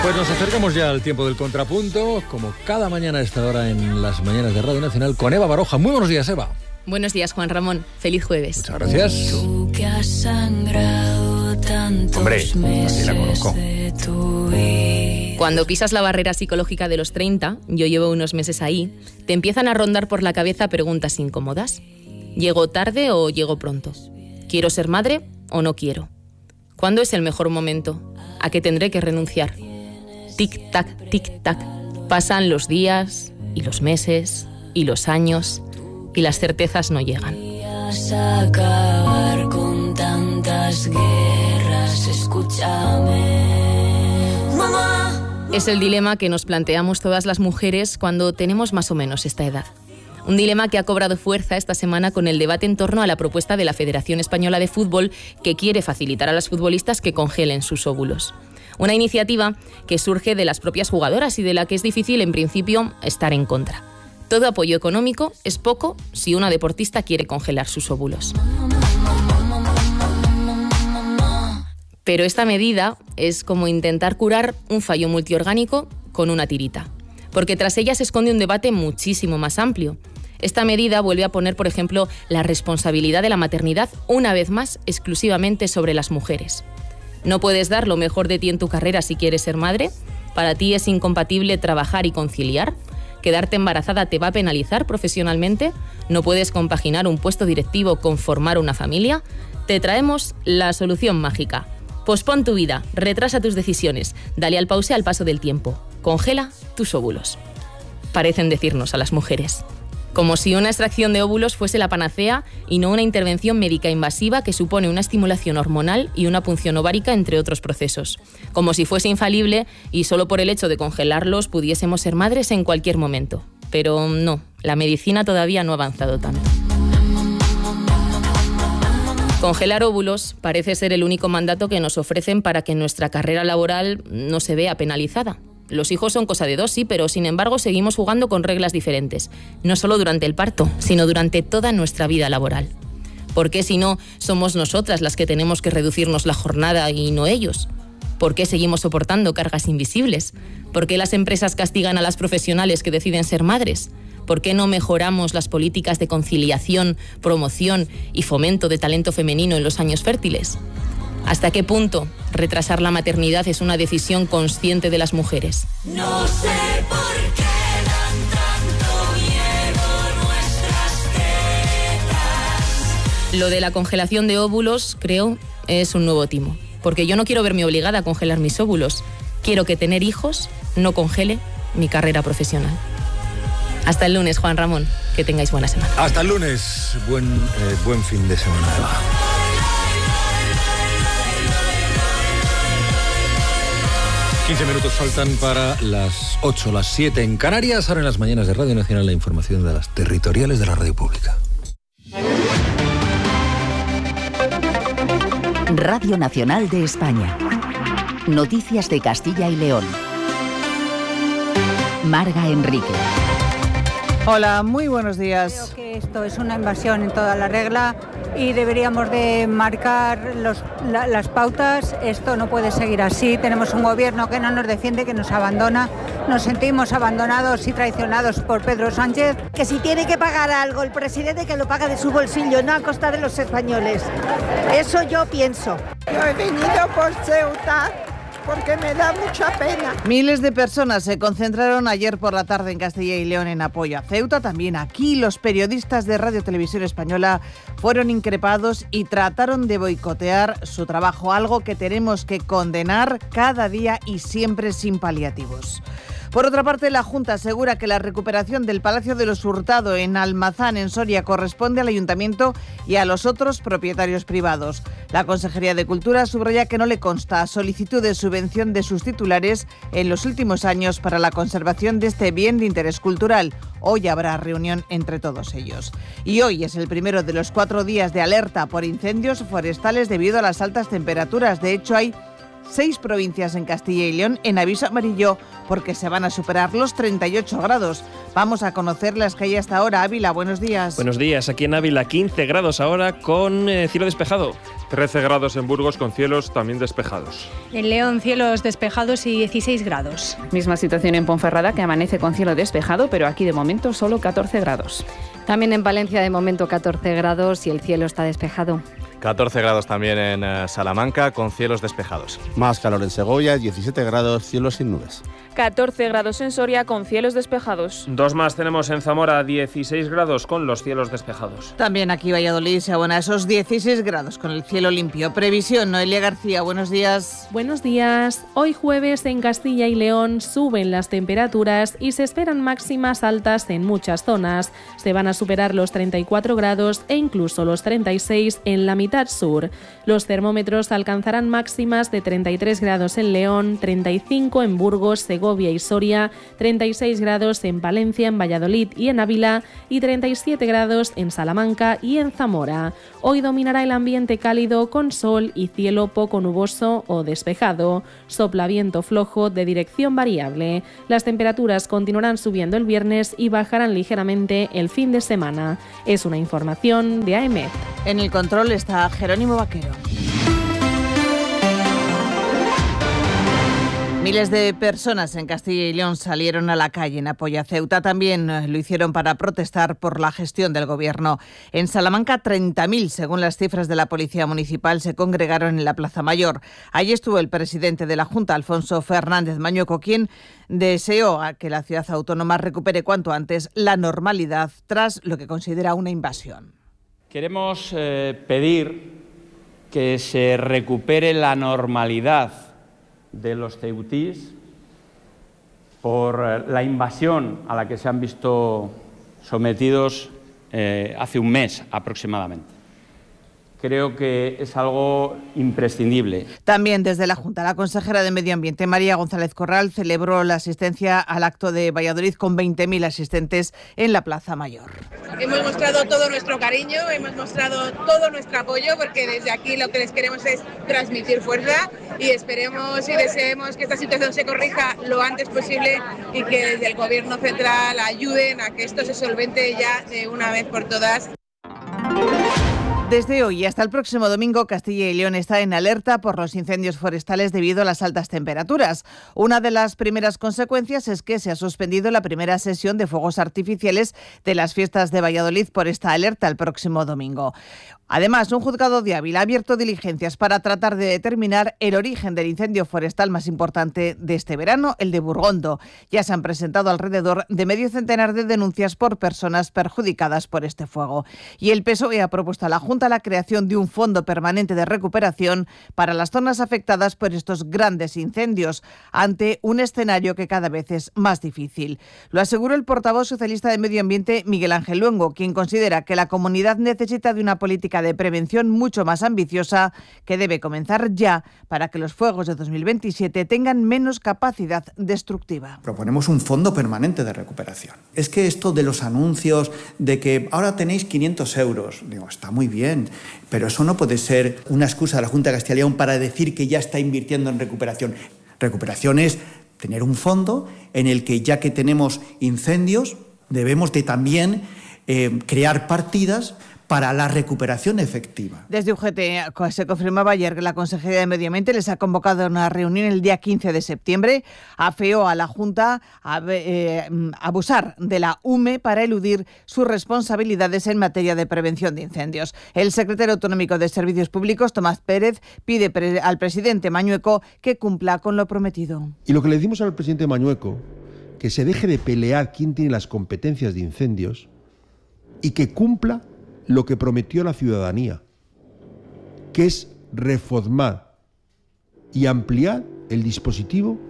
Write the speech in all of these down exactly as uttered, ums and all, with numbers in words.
Pues nos acercamos ya al tiempo del contrapunto, como cada mañana a esta hora en las mañanas de Radio Nacional, con Eva Baroja. Muy buenos días, Eva. Buenos días, Juan Ramón. Feliz jueves. Muchas gracias. Tú que has sangrado tantos Hombre, así la conozco. Cuando pisas la barrera psicológica de los treinta, yo llevo unos meses ahí, te empiezan a rondar por la cabeza preguntas incómodas. ¿Llego tarde o llego pronto? ¿Quiero ser madre o no quiero? ¿Cuándo es el mejor momento? ¿A qué tendré que renunciar? Tic-tac, tic-tac. Pasan los días y los meses y los años y las certezas no llegan. Acabar con tantas guerras, escúchame. Mamá. Es el dilema que nos planteamos todas las mujeres cuando tenemos más o menos esta edad. Un dilema que ha cobrado fuerza esta semana con el debate en torno a la propuesta de la Federación Española de Fútbol, que quiere facilitar a las futbolistas que congelen sus óvulos. Una iniciativa que surge de las propias jugadoras y de la que es difícil, en principio, estar en contra. Todo apoyo económico es poco si una deportista quiere congelar sus óvulos. Pero esta medida es como intentar curar un fallo multiorgánico con una tirita, porque tras ella se esconde un debate muchísimo más amplio. Esta medida vuelve a poner, por ejemplo, la responsabilidad de la maternidad una vez más exclusivamente sobre las mujeres. ¿No puedes dar lo mejor de ti en tu carrera si quieres ser madre? ¿Para ti es incompatible trabajar y conciliar? ¿Quedarte embarazada te va a penalizar profesionalmente? ¿No puedes compaginar un puesto directivo con formar una familia? Te traemos la solución mágica. Pospon tu vida, retrasa tus decisiones, dale al pause al paso del tiempo. Congela tus óvulos. Parecen decirnos a las mujeres. Como si una extracción de óvulos fuese la panacea y no una intervención médica invasiva que supone una estimulación hormonal y una punción ovárica, entre otros procesos. Como si fuese infalible y solo por el hecho de congelarlos pudiésemos ser madres en cualquier momento. Pero no, la medicina todavía no ha avanzado tanto. Congelar óvulos parece ser el único mandato que nos ofrecen para que nuestra carrera laboral no se vea penalizada. Los hijos son cosa de dos, sí, pero sin embargo seguimos jugando con reglas diferentes. No solo durante el parto, sino durante toda nuestra vida laboral. ¿Por qué si no somos nosotras las que tenemos que reducirnos la jornada y no ellos? ¿Por qué seguimos soportando cargas invisibles? ¿Por qué las empresas castigan a las profesionales que deciden ser madres? ¿Por qué no mejoramos las políticas de conciliación, promoción y fomento de talento femenino en los años fértiles? ¿Hasta qué punto retrasar la maternidad es una decisión consciente de las mujeres? No sé por qué dan tanto miedo nuestras tetas. Lo de la congelación de óvulos, creo, es un nuevo timo. Porque yo no quiero verme obligada a congelar mis óvulos. Quiero que tener hijos no congele mi carrera profesional. Hasta el lunes, Juan Ramón. Que tengáis buena semana. Hasta el lunes. Buen, eh, buen fin de semana, Eva. quince minutos faltan para las ocho, las siete en Canarias. Ahora en las mañanas de Radio Nacional la información de las territoriales de la radio pública. Radio Nacional de España. Noticias de Castilla y León. Marga Enrique. Hola, muy buenos días. Creo que esto es una invasión en toda la regla y deberíamos de marcar los, la, las pautas. Esto no puede seguir así. Tenemos un gobierno que no nos defiende, que nos abandona. Nos sentimos abandonados y traicionados por Pedro Sánchez. Que si tiene que pagar algo el presidente, que lo paga de su bolsillo, no a costa de los españoles. Eso yo pienso. Yo he venido por Ceuta porque me da mucha pena. Miles de personas se concentraron ayer por la tarde en Castilla y León en apoyo a Ceuta. También aquí los periodistas de Radio Televisión Española fueron increpados y trataron de boicotear su trabajo, algo que tenemos que condenar cada día y siempre sin paliativos. Por otra parte, la Junta asegura que la recuperación del Palacio de los Hurtado en Almazán, en Soria, corresponde al Ayuntamiento y a los otros propietarios privados. La Consejería de Cultura subraya que no le consta solicitud de subvención de sus titulares en los últimos años para la conservación de este bien de interés cultural. Hoy habrá reunión entre todos ellos. Y hoy es el primero de los cuatro días de alerta por incendios forestales debido a las altas temperaturas. De hecho, hay seis provincias en Castilla y León en aviso amarillo porque se van a superar los treinta y ocho grados. Vamos a conocer las que hay hasta ahora. Ávila, buenos días. Buenos días. Aquí en Ávila, quince grados ahora con eh, cielo despejado. trece grados en Burgos con cielos también despejados. En León, cielos despejados y dieciséis grados. Misma situación en Ponferrada, que amanece con cielo despejado, pero aquí de momento solo catorce grados. También en Valencia de momento catorce grados y el cielo está despejado. catorce grados también en uh, Salamanca, con cielos despejados. Más calor en Segovia, diecisiete grados, cielos sin nubes. catorce grados en Soria, con cielos despejados. Dos más tenemos en Zamora, dieciséis grados con los cielos despejados. También aquí Valladolid se abona esos dieciséis grados con el cielo limpio. Previsión, Noelia García, buenos días. Buenos días. Hoy jueves en Castilla y León suben las temperaturas y se esperan máximas altas en muchas zonas. Se van a superar los treinta y cuatro grados e incluso los treinta y seis en la mitad sur. Los termómetros alcanzarán máximas de treinta y tres grados en León, treinta y cinco en Burgos, Segovia y Soria, treinta y seis grados en Palencia, en Valladolid y en Ávila y treinta y siete grados en Salamanca y en Zamora. Hoy dominará el ambiente cálido con sol y cielo poco nuboso o despejado. Sopla viento flojo de dirección variable. Las temperaturas continuarán subiendo el viernes y bajarán ligeramente el fin de semana. Es una información de A E M E T. En el control está Jerónimo Vaquero. Miles de personas en Castilla y León salieron a la calle en apoyo a Ceuta. También lo hicieron para protestar por la gestión del gobierno. En Salamanca, treinta mil, según las cifras de la Policía Municipal, se congregaron en la Plaza Mayor. Allí estuvo el presidente de la Junta, Alfonso Fernández Mañueco, quien deseó a que la ciudad autónoma recupere cuanto antes la normalidad tras lo que considera una invasión. Queremos eh, pedir que se recupere la normalidad de los ceutís por la invasión a la que se han visto sometidos eh, hace un mes aproximadamente. Creo que es algo imprescindible. También desde la Junta, la consejera de Medio Ambiente, María González Corral, celebró la asistencia al acto de Valladolid con veinte mil asistentes en la Plaza Mayor. Hemos mostrado todo nuestro cariño, hemos mostrado todo nuestro apoyo, porque desde aquí lo que les queremos es transmitir fuerza y esperemos y deseemos que esta situación se corrija lo antes posible y que desde el Gobierno central ayuden a que esto se solvente ya de una vez por todas. Desde hoy hasta el próximo domingo, Castilla y León está en alerta por los incendios forestales debido a las altas temperaturas. Una de las primeras consecuencias es que se ha suspendido la primera sesión de fuegos artificiales de las fiestas de Valladolid por esta alerta el próximo domingo. Además, un juzgado de Ávila ha abierto diligencias para tratar de determinar el origen del incendio forestal más importante de este verano, el de Burgondo. Ya se han presentado alrededor de medio centenar de denuncias por personas perjudicadas por este fuego. Y el P S O E ha propuesto a la Junta la creación de un fondo permanente de recuperación para las zonas afectadas por estos grandes incendios, ante un escenario que cada vez es más difícil. Lo aseguró el portavoz socialista de Medio Ambiente, Miguel Ángel Luengo, quien considera que la comunidad necesita de una política de prevención mucho más ambiciosa que debe comenzar ya para que los fuegos de dos mil veintisiete tengan menos capacidad destructiva. Proponemos un fondo permanente de recuperación. Es que esto de los anuncios de que ahora tenéis quinientos euros, digo, está muy bien, pero eso no puede ser una excusa de la Junta de Castilla y León para decir que ya está invirtiendo en recuperación. Recuperación es tener un fondo en el que, ya que tenemos incendios, debemos de también eh, crear partidas para la recuperación efectiva. Desde U G T se confirmaba ayer que la Consejería de Medio Ambiente les ha convocado a una reunión el día quince de septiembre. Afeó a la Junta a eh, abusar de la U M E para eludir sus responsabilidades en materia de prevención de incendios. El secretario autonómico de Servicios Públicos, Tomás Pérez, pide pre- al presidente Mañueco que cumpla con lo prometido. Y lo que le decimos al presidente Mañueco, que se deje de pelear quién tiene las competencias de incendios y que cumpla lo que prometió la ciudadanía, que es reformar y ampliar el dispositivo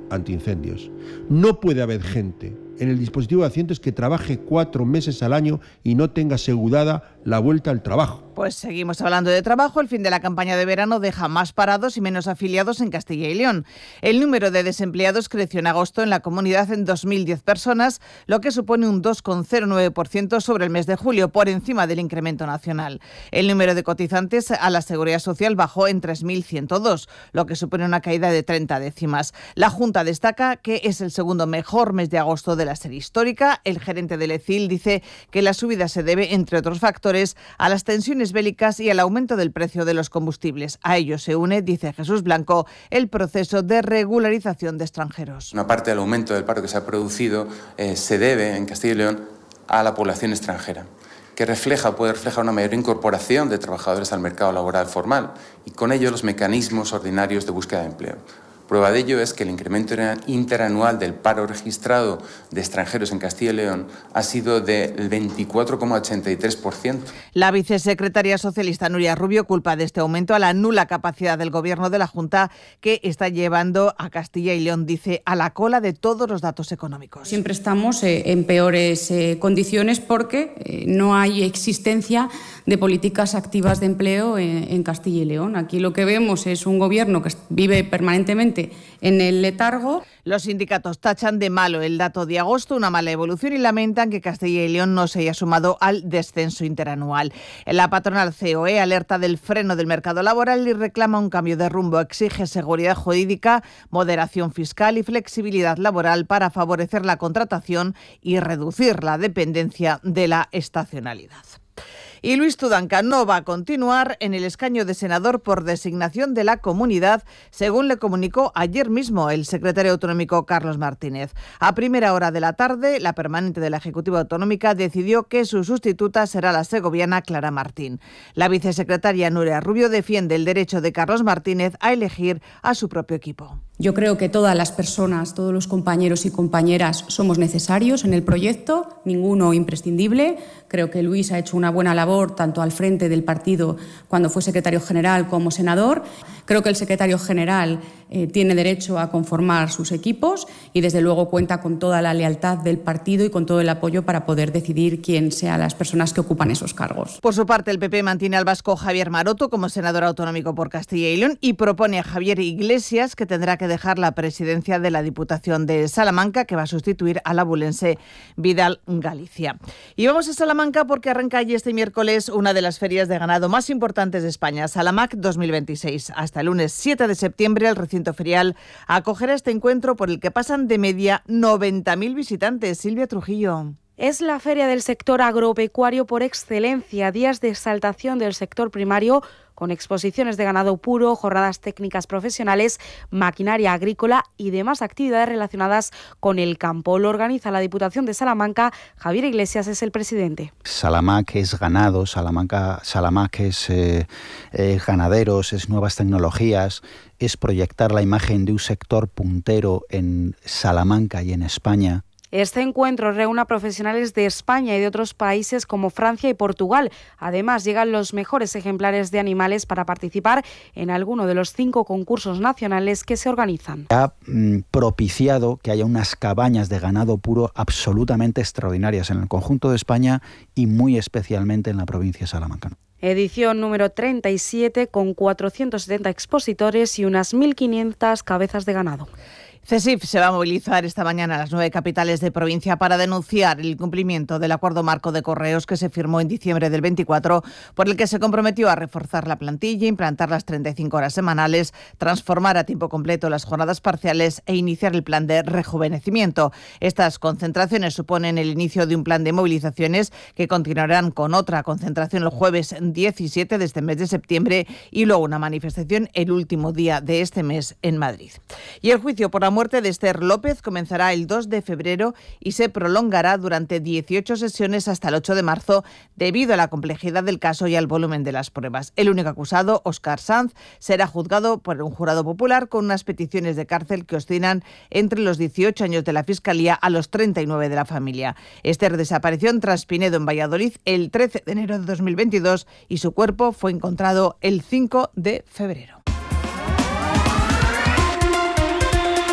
antiincendios. No puede haber gente en el dispositivo de accidentes que trabaje cuatro meses al año y no tenga asegurada la vuelta al trabajo. Pues seguimos hablando de trabajo. El fin de la campaña de verano deja más parados y menos afiliados en Castilla y León. El número de desempleados creció en agosto en la comunidad en dos mil diez personas, lo que supone un dos coma cero nueve por ciento sobre el mes de julio, por encima del incremento nacional. El número de cotizantes a la Seguridad Social bajó en tres mil ciento dos, lo que supone una caída de treinta décimas. La Junta destaca que es el segundo mejor mes de agosto de la serie histórica. El gerente del E C I L dice que la subida se debe, entre otros factores, a las tensiones bélicas y al aumento del precio de los combustibles. A ello se une, dice Jesús Blanco, el proceso de regularización de extranjeros. Una parte del aumento del paro que se ha producido eh, se debe en Castilla y León a la población extranjera, que refleja, puede reflejar una mayor incorporación de trabajadores al mercado laboral formal y con ello los mecanismos ordinarios de búsqueda de empleo. Prueba de ello es que el incremento interanual del paro registrado de extranjeros en Castilla y León ha sido del veinticuatro coma ochenta y tres por ciento. La vicesecretaria socialista Nuria Rubio culpa de este aumento a la nula capacidad del Gobierno de la Junta, que está llevando a Castilla y León, dice, a la cola de todos los datos económicos. Siempre estamos eh, en peores eh, condiciones porque eh, no hay existencia de políticas activas de empleo en, en Castilla y León. Aquí lo que vemos es un Gobierno que vive permanentemente en el letargo. Los sindicatos tachan de malo el dato de agosto, una mala evolución, y lamentan que Castilla y León no se haya sumado al descenso interanual. La patronal C O E alerta del freno del mercado laboral y reclama un cambio de rumbo. Exige seguridad jurídica, moderación fiscal y flexibilidad laboral para favorecer la contratación y reducir la dependencia de la estacionalidad. Y Luis Tudanca no va a continuar en el escaño de senador por designación de la comunidad, según le comunicó ayer mismo el secretario autonómico Carlos Martínez. A primera hora de la tarde, la permanente de la Ejecutiva Autonómica decidió que su sustituta será la segoviana Clara Martín. La vicesecretaria Nuria Rubio defiende el derecho de Carlos Martínez a elegir a su propio equipo. Yo creo que todas las personas, todos los compañeros y compañeras somos necesarios en el proyecto, ninguno imprescindible. Creo que Luis ha hecho una buena labor tanto al frente del partido cuando fue secretario general como senador. Creo que el secretario general eh, tiene derecho a conformar sus equipos y desde luego cuenta con toda la lealtad del partido y con todo el apoyo para poder decidir quién sean las personas que ocupan esos cargos. Por su parte, el P P mantiene al vasco Javier Maroto como senador autonómico por Castilla y León y propone a Javier Iglesias, que tendrá que dejar la presidencia de la Diputación de Salamanca, que va a sustituir al abulense Vidal Galicia. Y vamos a Salamanca porque arranca allí este miércoles una de las ferias de ganado más importantes de España, Salamac dos mil veintiséis. Hasta el lunes siete de septiembre el recinto ferial acogerá este encuentro por el que pasan de media noventa mil visitantes. Silvia Trujillo. Es la feria del sector agropecuario por excelencia, días de exaltación del sector primario con exposiciones de ganado puro, jornadas técnicas profesionales, maquinaria agrícola y demás actividades relacionadas con el campo. Lo organiza la Diputación de Salamanca. Javier Iglesias es el presidente. Salamac es ganado, Salamanca, Salamac es eh, eh, ganaderos, es nuevas tecnologías, es proyectar la imagen de un sector puntero en Salamanca y en España. Este encuentro reúne a profesionales de España y de otros países como Francia y Portugal. Además, llegan los mejores ejemplares de animales para participar en alguno de los cinco concursos nacionales que se organizan. Ha mm, propiciado que haya unas cabañas de ganado puro absolutamente extraordinarias en el conjunto de España y muy especialmente en la provincia de Salamanca. Edición número treinta y siete con cuatrocientos setenta expositores y unas mil quinientas cabezas de ganado. CESIF se va a movilizar esta mañana a las nueve capitales de provincia para denunciar el incumplimiento del acuerdo marco de correos que se firmó en diciembre del veinticuatro, por el que se comprometió a reforzar la plantilla, implantar las treinta y cinco horas semanales, transformar a tiempo completo las jornadas parciales e iniciar el plan de rejuvenecimiento. Estas concentraciones suponen el inicio de un plan de movilizaciones que continuarán con otra concentración el jueves diecisiete de este mes de septiembre y luego una manifestación el último día de este mes en Madrid. Y el juicio por la muerte de Esther López comenzará el dos de febrero y se prolongará durante dieciocho sesiones hasta el ocho de marzo debido a la complejidad del caso y al volumen de las pruebas. El único acusado, Óscar Sanz, será juzgado por un jurado popular con unas peticiones de cárcel que oscilan entre los dieciocho años de la Fiscalía a los treinta y nueve de la familia. Esther desapareció en Traspinedo, en Valladolid, el trece de enero de dos mil veintidós y su cuerpo fue encontrado el cinco de febrero.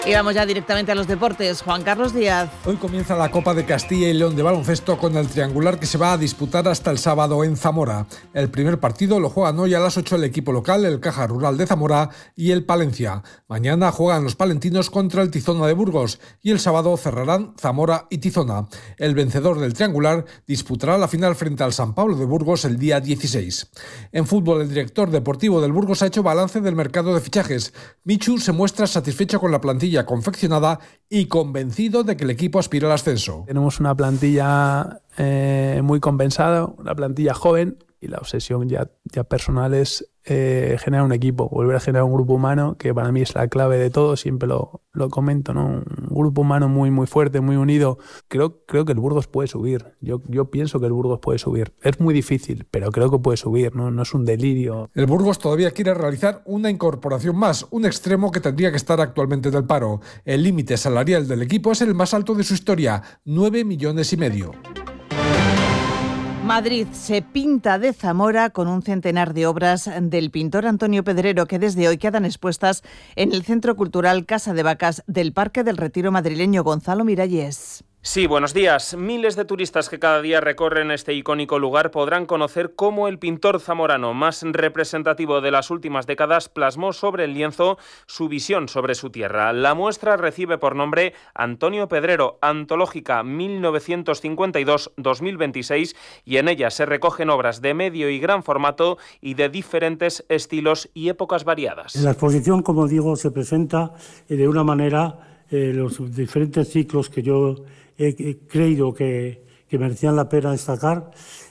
Y vamos ya directamente a los deportes. Juan Carlos Díaz. Hoy comienza la Copa de Castilla y León de baloncesto con el triangular que se va a disputar hasta el sábado en Zamora. El primer partido lo juegan hoy a las ocho el equipo local, el Caja Rural de Zamora y el Palencia. Mañana juegan los palentinos contra el Tizona de Burgos y el sábado cerrarán Zamora y Tizona. El vencedor del triangular disputará la final frente al San Pablo de Burgos el día dieciséis. En fútbol, el director deportivo del Burgos ha hecho balance del mercado de fichajes. Michu se muestra satisfecho con la plantilla confeccionada y convencido de que el equipo aspira al ascenso. Tenemos una plantilla eh, muy compensada, una plantilla joven, y la obsesión ya, ya personal es eh, generar un equipo, volver a generar un grupo humano, que para mí es la clave de todo, siempre lo, lo comento, ¿no? Un grupo humano muy muy fuerte, muy unido. Creo, creo que el Burgos puede subir, yo, yo pienso que el Burgos puede subir. Es muy difícil, pero creo que puede subir, ¿no? No es un delirio. El Burgos todavía quiere realizar una incorporación más, un extremo que tendría que estar actualmente del paro. El límite salarial del equipo es el más alto de su historia, nueve millones y medio. Madrid se pinta de Zamora con un centenar de obras del pintor Antonio Pedrero que desde hoy quedan expuestas en el Centro Cultural Casa de Vacas del Parque del Retiro madrileño. Gonzalo Miralles. Sí, buenos días. Miles de turistas que cada día recorren este icónico lugar podrán conocer cómo el pintor zamorano más representativo de las últimas décadas plasmó sobre el lienzo su visión sobre su tierra. La muestra recibe por nombre Antonio Pedrero, antológica mil novecientos cincuenta y dos a dos mil veintiséis, y en ella se recogen obras de medio y gran formato y de diferentes estilos y épocas variadas. La exposición, como digo, se presenta de una manera eh, los diferentes ciclos que yo he creído que, que merecían la pena destacar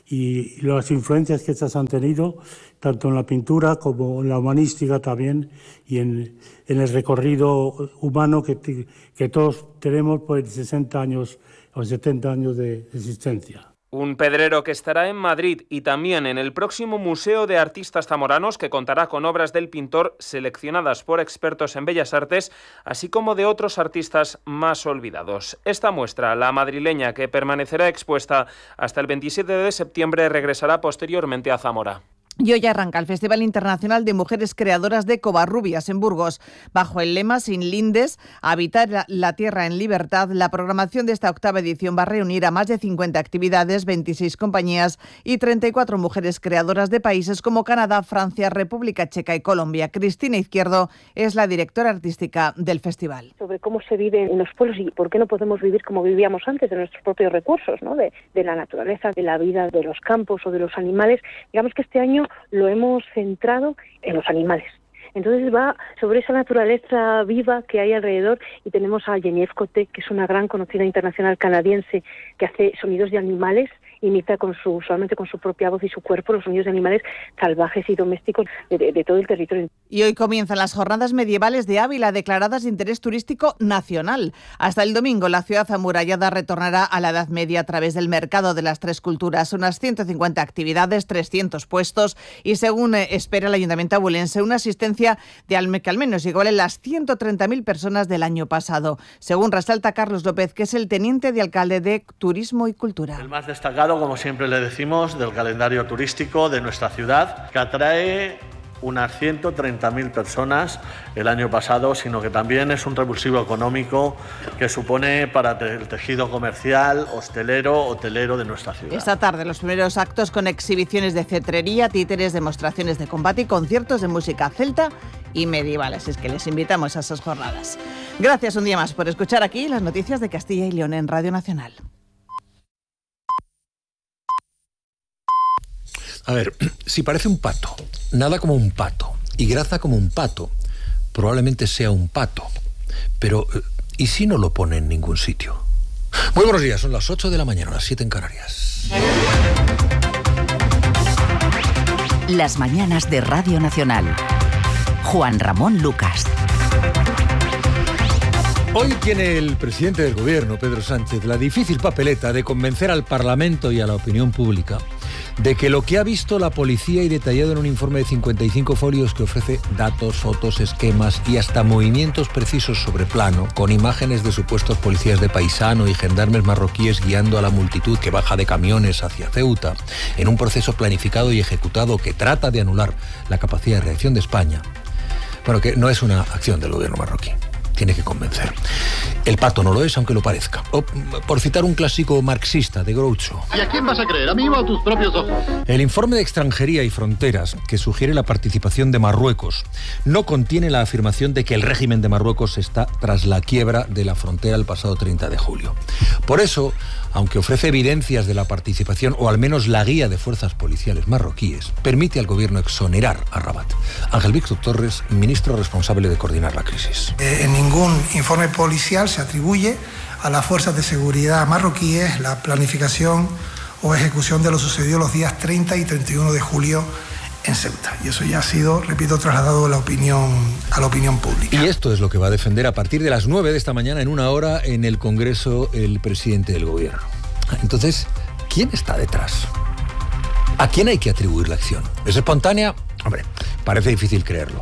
y las influencias que estas han tenido, tanto en la pintura como en la humanística también y en, en el recorrido humano que, que todos tenemos por sesenta años o setenta años de existencia. Un Pedrero que estará en Madrid y también en el próximo Museo de Artistas Zamoranos, que contará con obras del pintor seleccionadas por expertos en bellas artes, así como de otros artistas más olvidados. Esta muestra, la madrileña, que permanecerá expuesta hasta el veintisiete de septiembre, regresará posteriormente a Zamora. Y hoy arranca el Festival Internacional de Mujeres Creadoras de Covarrubias en Burgos. Bajo el lema Sin lindes, habitar la tierra en libertad, la programación de esta octava edición va a reunir a más de cincuenta actividades, veintiséis compañías y treinta y cuatro mujeres creadoras de países como Canadá, Francia, República Checa y Colombia. Cristina Izquierdo es la directora artística del festival. Sobre cómo se vive en los pueblos y por qué no podemos vivir como vivíamos antes, de nuestros propios recursos, ¿no? de, de la naturaleza, de la vida de los campos o de los animales. Digamos que este año lo hemos centrado en los animales. Entonces va sobre esa naturaleza viva que hay alrededor y tenemos a Genevieve Coté, que es una gran conocida internacional canadiense que hace sonidos de animales, imita con su, solamente con su propia voz y su cuerpo los sonidos de animales salvajes y domésticos de, de, de todo el territorio. Y hoy comienzan las jornadas medievales de Ávila, declaradas de interés turístico nacional. Hasta el domingo, la ciudad amurallada retornará a la Edad Media a través del Mercado de las Tres Culturas. Unas ciento cincuenta actividades, trescientos puestos y, según espera el Ayuntamiento abulense, una asistencia de al, que al menos iguale las ciento treinta mil personas del año pasado. Según resalta Carlos López, que es el teniente de alcalde de Turismo y Cultura. El más destacado, como siempre le decimos, del calendario turístico de nuestra ciudad, que atrae unas ciento treinta mil personas el año pasado, sino que también es un revulsivo económico que supone para el tejido comercial, hostelero, hotelero de nuestra ciudad. Esta tarde los primeros actos con exhibiciones de cetrería, títeres, demostraciones de combate y conciertos de música celta y medieval. Así es que les invitamos a esas jornadas. Gracias un día más por escuchar aquí las noticias de Castilla y León en Radio Nacional. A ver, si parece un pato, nada como un pato y graza como un pato, probablemente sea un pato. Pero, ¿y si no lo pone en ningún sitio? Muy buenos días, son las ocho de la mañana, las siete en Canarias. Las mañanas de Radio Nacional. Juan Ramón Lucas. Hoy tiene el presidente del gobierno, Pedro Sánchez, la difícil papeleta de convencer al Parlamento y a la opinión pública de que lo que ha visto la policía y detallado en un informe de cincuenta y cinco folios que ofrece datos, fotos, esquemas y hasta movimientos precisos sobre plano, con imágenes de supuestos policías de paisano y gendarmes marroquíes guiando a la multitud que baja de camiones hacia Ceuta, en un proceso planificado y ejecutado que trata de anular la capacidad de reacción de España. Bueno, que no es una acción del gobierno marroquí. tiene que convencer. El pato no lo es, aunque lo parezca. O, por citar un clásico marxista de Groucho. ¿Y a quién vas a creer? ¿A mí o a tus propios ojos? El informe de Extranjería y Fronteras, que sugiere la participación de Marruecos, no contiene la afirmación de que el régimen de Marruecos está tras la quiebra de la frontera el pasado treinta de julio. Por eso, aunque ofrece evidencias de la participación, o al menos la guía de fuerzas policiales marroquíes, permite al gobierno exonerar a Rabat. Ángel Víctor Torres, ministro responsable de coordinar la crisis. Eh, en ningún informe policial se atribuye a las fuerzas de seguridad marroquíes la planificación o ejecución de lo sucedido los días treinta y treinta y uno de julio en Ceuta. Y eso ya ha sido, repito, trasladado a la opinión, a la opinión pública. Y esto es lo que va a defender a partir de las nueve de esta mañana, en una hora, en el Congreso, el presidente del gobierno. Entonces, ¿quién está detrás? ¿A quién hay que atribuir la acción? ¿Es espontánea? Hombre, parece difícil creerlo.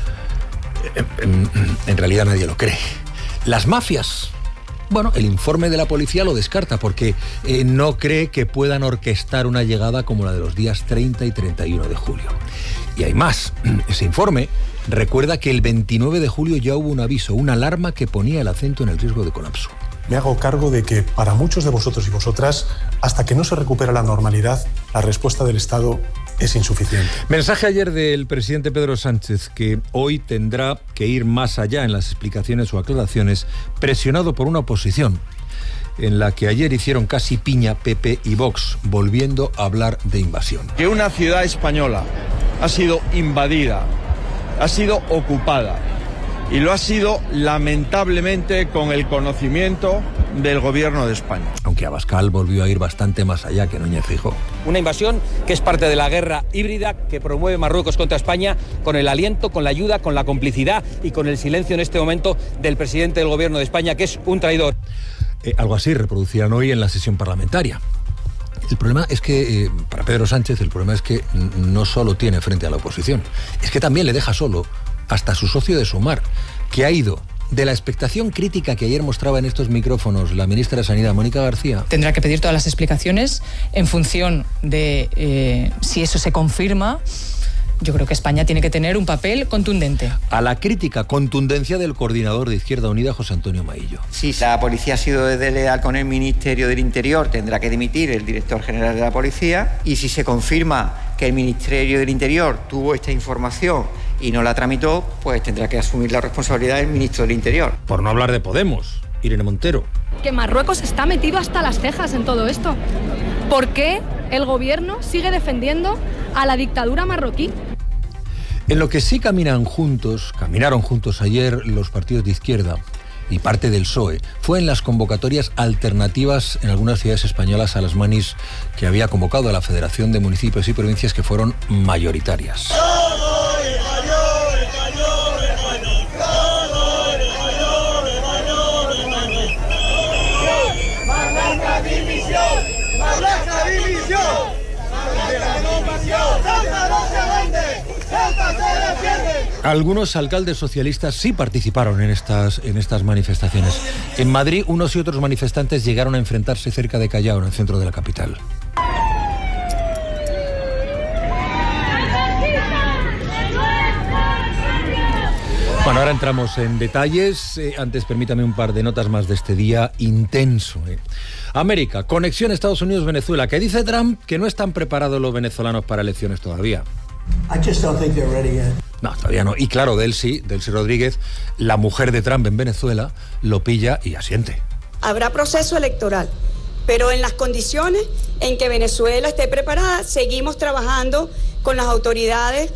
En, en, en realidad nadie lo cree. ¿Las mafias? Bueno, el informe de la policía lo descarta porque eh, no cree que puedan orquestar una llegada como la de los días treinta y treinta y uno de julio. Y hay más. Ese informe recuerda que el veintinueve de julio ya hubo un aviso, una alarma que ponía el acento en el riesgo de colapso. Me hago cargo de que para muchos de vosotros y vosotras, hasta que no se recupera la normalidad, la respuesta del Estado es insuficiente. Mensaje ayer del presidente Pedro Sánchez, que hoy tendrá que ir más allá en las explicaciones o aclaraciones, presionado por una oposición en la que ayer hicieron casi piña P P y Vox, volviendo a hablar de invasión. Que una ciudad española ha sido invadida, ha sido ocupada, y lo ha sido lamentablemente con el conocimiento del gobierno de España. Aunque Abascal volvió a ir bastante más allá que Núñez Feijóo. Una invasión que es parte de la guerra híbrida que promueve Marruecos contra España, con el aliento, con la ayuda, con la complicidad y con el silencio en este momento del presidente del gobierno de España, que es un traidor. Eh, algo así reproducirán hoy en la sesión parlamentaria. El problema es que, eh, para Pedro Sánchez, el problema es que no solo tiene frente a la oposición, es que también le deja solo hasta su socio de Sumar, que ha ido de la expectación crítica que ayer mostraba en estos micrófonos la ministra de Sanidad, Mónica García. Tendrá que pedir todas las explicaciones en función de eh, si eso se confirma. Yo creo que España tiene que tener un papel contundente. A la crítica contundencia del coordinador de Izquierda Unida, José Antonio Maillo. Si la policía ha sido desleal con el Ministerio del Interior, tendrá que dimitir el director general de la policía. Y si se confirma que el Ministerio del Interior tuvo esta información y no la tramitó, pues tendrá que asumir la responsabilidad del ministro del Interior. Por no hablar de Podemos, Irene Montero. Que Marruecos está metido hasta las cejas en todo esto. ¿Por qué el gobierno sigue defendiendo a la dictadura marroquí? En lo que sí caminan juntos, caminaron juntos ayer los partidos de izquierda y parte del P S O E, fue en las convocatorias alternativas en algunas ciudades españolas a las manis que había convocado a la Federación de Municipios y Provincias, que fueron mayoritarias. Algunos alcaldes socialistas sí participaron en estas, en estas manifestaciones. En Madrid, unos y otros manifestantes llegaron a enfrentarse cerca de Callao, en el centro de la capital. Bueno, ahora entramos en detalles. Eh, antes, permítame un par de notas más de este día intenso. Eh. América, conexión Estados Unidos-Venezuela. ¿Qué dice Trump? Que no están preparados los venezolanos para elecciones todavía. I just don't think they're ready yet. No, todavía no. Y claro, Delcy, Delcy Rodríguez, la mujer de Trump en Venezuela, lo pilla y asiente. Habrá proceso electoral, pero en las condiciones en que Venezuela esté preparada, seguimos trabajando con las autoridades.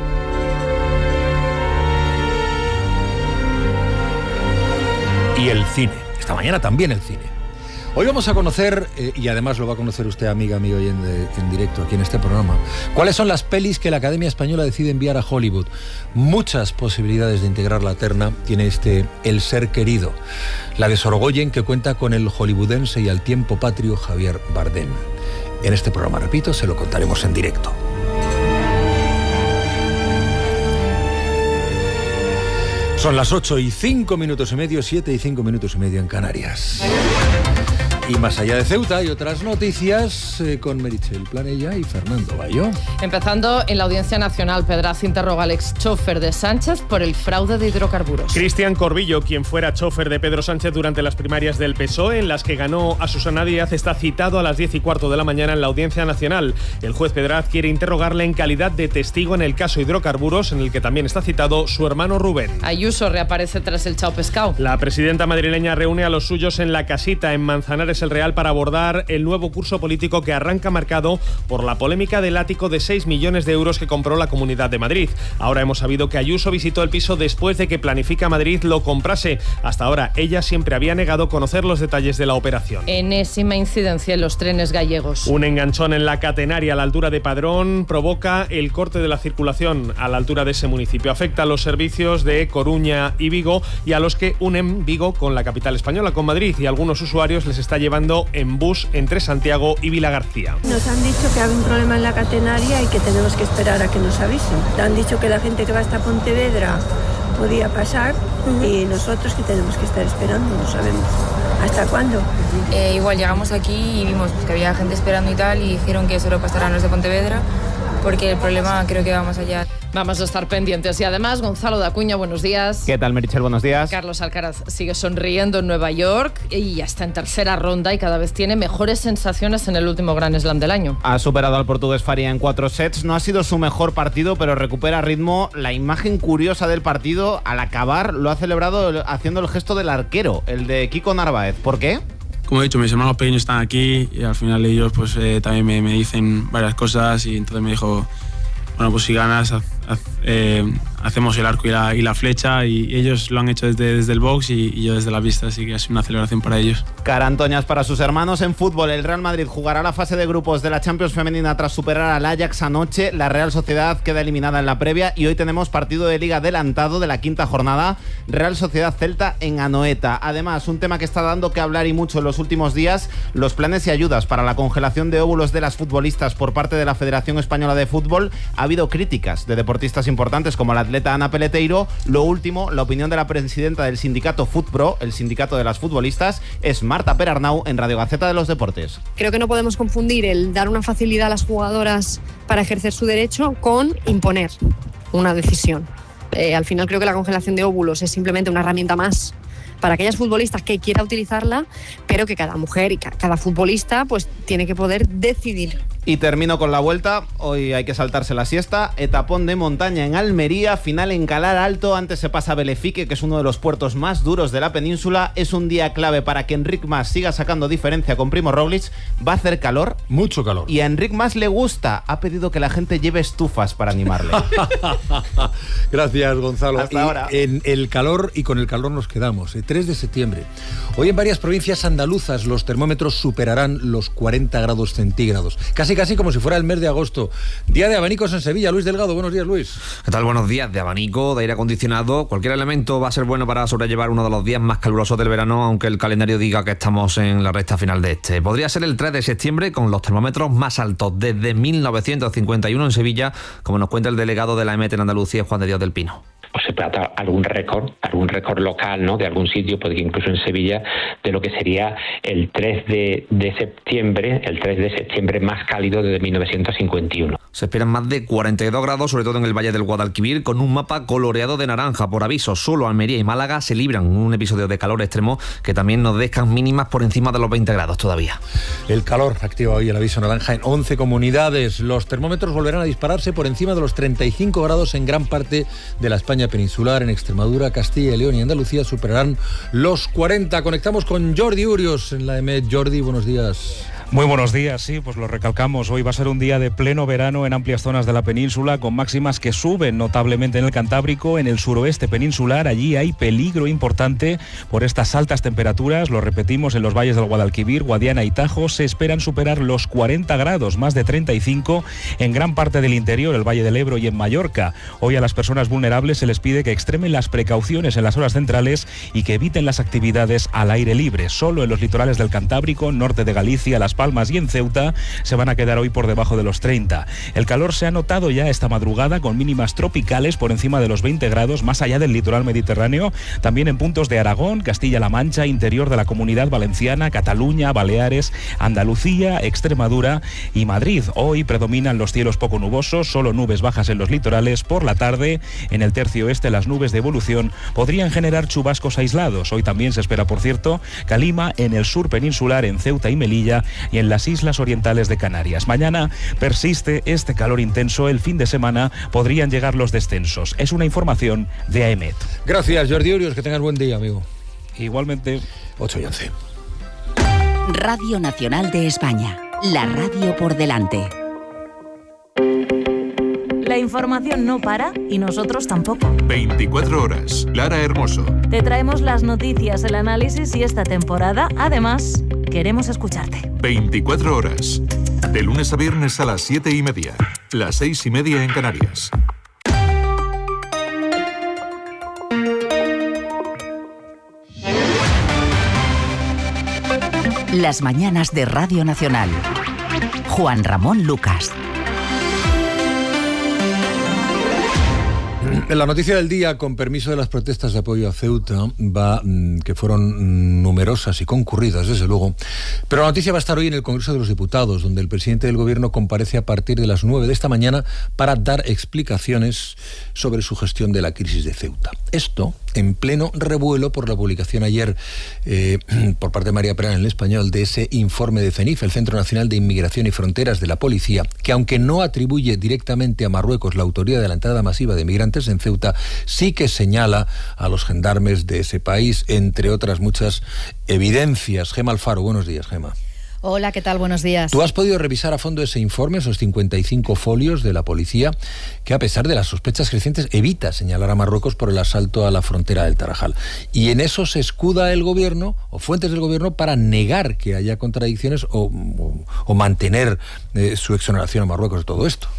Y el cine. Esta mañana también el cine. Hoy vamos a conocer, eh, y además lo va a conocer usted, amiga, amigo, y en, de, en directo aquí en este programa, cuáles son las pelis que la Academia Española decide enviar a Hollywood. Muchas posibilidades de integrar la terna tiene este El ser querido, la de Sorogoyen, que cuenta con el hollywoodense y al tiempo patrio Javier Bardem. En este programa, repito, se lo contaremos en directo. Son las ocho y cinco minutos y medio, siete y cinco minutos y medio en Canarias. Y más allá de Ceuta hay otras noticias eh, con Meritxell Planella y Fernando Bayo. Empezando en la Audiencia Nacional, Pedraz interroga al ex chofer de Sánchez por el fraude de hidrocarburos. Cristian Corbillo, quien fuera chofer de Pedro Sánchez durante las primarias del P S O E, en las que ganó a Susana Díaz, está citado a las diez y cuarto de la mañana en la Audiencia Nacional. El juez Pedraz quiere interrogarle en calidad de testigo en el caso hidrocarburos, en el que también está citado su hermano Rubén. Ayuso reaparece tras el chao pescado. La presidenta madrileña reúne a los suyos en La Casita, en Manzanares el Real, para abordar el nuevo curso político que arranca marcado por la polémica del ático de seis millones de euros que compró la Comunidad de Madrid. Ahora hemos sabido que Ayuso visitó el piso después de que Planifica Madrid lo comprase. Hasta ahora ella siempre había negado conocer los detalles de la operación. Enésima incidencia en los trenes gallegos. Un enganchón en la Catenaria a la altura de Padrón provoca el corte de la circulación a la altura de ese municipio. Afecta a los servicios de Coruña y Vigo y a los que unen Vigo con la capital española, con Madrid, y algunos usuarios les está llevando en bus entre Santiago y Vilagarcía. Nos han dicho que hay un problema en la Catenaria y que tenemos que esperar a que nos avisen. Han dicho que la gente que va hasta Pontevedra podía pasar y nosotros que tenemos que estar esperando, no sabemos hasta cuándo. Eh, igual llegamos aquí y vimos pues, que había gente esperando y tal, y dijeron que solo pasarán los de Pontevedra, porque el problema creo que va más allá. Vamos a estar pendientes. Y además, Gonzalo de Acuña, buenos días. ¿Qué tal, Meritxell? Buenos días. Carlos Alcaraz sigue sonriendo en Nueva York y ya está en tercera ronda y cada vez tiene mejores sensaciones en el último Grand Slam del año. Ha superado al portugués Faria en cuatro sets. No ha sido su mejor partido, pero recupera ritmo. La imagen curiosa del partido, al acabar, lo ha celebrado haciendo el gesto del arquero, el de Kiko Narváez. ¿Por qué? Como he dicho, mis hermanos pequeños están aquí y al final ellos pues eh, también me, me dicen varias cosas, y entonces me dijo, bueno, pues si ganas, haz, haz, eh, hacemos el arco y la, y la flecha, y ellos lo han hecho desde, desde el box y, y yo desde la pista, así que es una celebración para ellos. Carantoñas para sus hermanos. En fútbol, el Real Madrid jugará la fase de grupos de la Champions femenina tras superar al Ajax anoche. La Real Sociedad queda eliminada en la previa y hoy tenemos partido de Liga adelantado de la quinta jornada, Real Sociedad Celta en Anoeta. Además, un tema que está dando que hablar y mucho en los últimos días, los planes y ayudas para la congelación de óvulos de las futbolistas por parte de la Federación Española de Fútbol. Ha habido críticas de deportistas importantes como la atleta Ana Peleteiro. Lo último, la opinión de la presidenta del sindicato FutPro, el sindicato de las futbolistas, es Marta Perarnau en Radio Gaceta de los Deportes. Creo que no podemos confundir el dar una facilidad a las jugadoras para ejercer su derecho con imponer una decisión. Eh, al final creo que la congelación de óvulos es simplemente una herramienta más para aquellas futbolistas que quiera utilizarla, pero que cada mujer y cada futbolista pues tiene que poder decidir. Y termino con la vuelta. Hoy hay que saltarse la siesta. Etapón de montaña en Almería, final en Calar Alto. Antes se pasa a Belefique, que es uno de los puertos más duros de la península. Es un día clave para que Enric Mas siga sacando diferencia con Primo Roglic. Va a hacer calor. Mucho calor. Y a Enric Mas le gusta. Ha pedido que la gente lleve estufas para animarle. Gracias, Gonzalo. Hasta y ahora. En el calor, y con el calor nos quedamos. tres de septiembre. Hoy en varias provincias andaluzas los termómetros superarán los cuarenta grados centígrados. Casi casi como si fuera el mes de agosto. Día de abanicos en Sevilla. Luis Delgado, buenos días, Luis. ¿Qué tal? Buenos días. De abanico, de aire acondicionado, cualquier elemento va a ser bueno para sobrellevar uno de los días más calurosos del verano, aunque el calendario diga que estamos en la recta final de este. Podría ser el tres de septiembre con los termómetros más altos desde mil novecientos cincuenta y uno en Sevilla, como nos cuenta el delegado de la E M E T en Andalucía, Juan de Dios del Pino. Pues se trata algún récord, algún récord local, ¿no? De algún sitio, porque incluso en Sevilla, de lo que sería el tres de septiembre, el tres de septiembre más cálido desde mil novecientos cincuenta y uno. Se esperan más de cuarenta y dos grados, sobre todo en el Valle del Guadalquivir, con un mapa coloreado de naranja. Por aviso, solo Almería y Málaga se libran un episodio de calor extremo que también nos dejan mínimas por encima de los veinte grados todavía. El calor activa hoy el aviso naranja en once comunidades. Los termómetros volverán a dispararse por encima de los treinta y cinco grados en gran parte de la España peninsular. En Extremadura, Castilla y León y Andalucía superarán los cuarenta. Conectamos con Jordi Urios en la E M E T. Jordi, buenos días. Muy buenos días, sí, pues lo recalcamos. Hoy va a ser un día de pleno verano en amplias zonas de la península, con máximas que suben notablemente en el Cantábrico. En el suroeste peninsular, allí hay peligro importante por estas altas temperaturas. Lo repetimos, en los valles del Guadalquivir, Guadiana y Tajo se esperan superar los cuarenta grados, más de treinta y cinco en gran parte del interior, el Valle del Ebro y en Mallorca. Hoy a las personas vulnerables se les pide que extremen las precauciones en las horas centrales y que eviten las actividades al aire libre. Solo en los litorales del Cantábrico, norte de Galicia, Las Las Palmas y en Ceuta se van a quedar hoy por debajo de los treinta. El calor se ha notado ya esta madrugada con mínimas tropicales por encima de los veinte grados más allá del litoral mediterráneo, también en puntos de Aragón, Castilla-La Mancha, interior de la Comunidad Valenciana, Cataluña, Baleares, Andalucía, Extremadura y Madrid. Hoy predominan los cielos poco nubosos, solo nubes bajas en los litorales. Por la tarde, en el tercio oeste, las nubes de evolución podrían generar chubascos aislados. Hoy también se espera, por cierto, calima en el sur peninsular, en Ceuta y Melilla y en las islas orientales de Canarias. Mañana persiste este calor intenso. El fin de semana podrían llegar los descensos. Es una información de AEMET. Gracias, Jordi Urios. Que tengas buen día, amigo. Igualmente. ocho y once. Radio Nacional de España. La radio por delante. La información no para y nosotros tampoco. veinticuatro horas. Lara Hermoso. Te traemos las noticias, el análisis y esta temporada, además, queremos escucharte. veinticuatro horas. De lunes a viernes a las siete y media. Las seis y media en Canarias. Las mañanas de Radio Nacional. Juan Ramón Lucas. La noticia del día, con permiso de las protestas de apoyo a Ceuta, va que fueron numerosas y concurridas, desde luego. Pero la noticia va a estar hoy en el Congreso de los Diputados, donde el presidente del Gobierno comparece a partir de las nueve de esta mañana para dar explicaciones sobre su gestión de la crisis de Ceuta. Esto en pleno revuelo por la publicación ayer eh, por parte de María Perán en El Español de ese informe de CENIF, el Centro Nacional de Inmigración y Fronteras de la Policía, que aunque no atribuye directamente a Marruecos la autoría de la entrada masiva de migrantes en Ceuta, sí que señala a los gendarmes de ese país, entre otras muchas evidencias. Gema Alfaro, buenos días, Gema. Hola, ¿qué tal? Buenos días. ¿Tú has podido revisar a fondo ese informe, esos cincuenta y cinco folios de la policía, que a pesar de las sospechas crecientes evita señalar a Marruecos por el asalto a la frontera del Tarajal? Y en eso se escuda el gobierno, o fuentes del gobierno, para negar que haya contradicciones o, o, o mantener eh, su exoneración a Marruecos de todo esto.